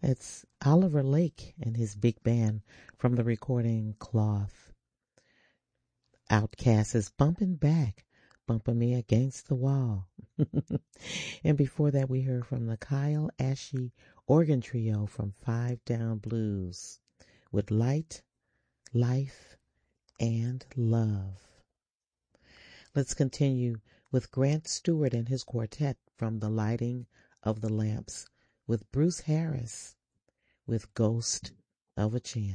It's Oliver Lake and his big band from the recording Cloth. Outcast is bumping back, bumping me against the wall. And before that, we heard from the Kyle Ashe organ trio from Five Down Blues with Light, Life, and Love. Let's continue with Grant Stewart and his quartet from The Lighting of the Lamps with Bruce Harris with Ghost of a Chance.